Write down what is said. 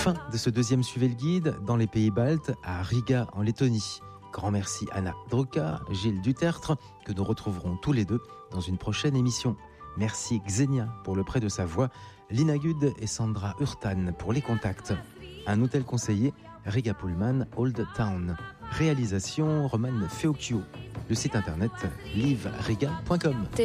Fin de ce deuxième Suivez le guide dans les pays baltes, à Riga en Lettonie. Grand merci Anna Drucker, Gilles Dutertre, que nous retrouverons tous les deux dans une prochaine émission. Merci Xenia pour le prêt de sa voix, Lina Gud et Sandra Hurtan pour les contacts. Un hôtel conseiller, Riga Pullman Old Town. Réalisation Roman Feocchio. Le site internet liveriga.com.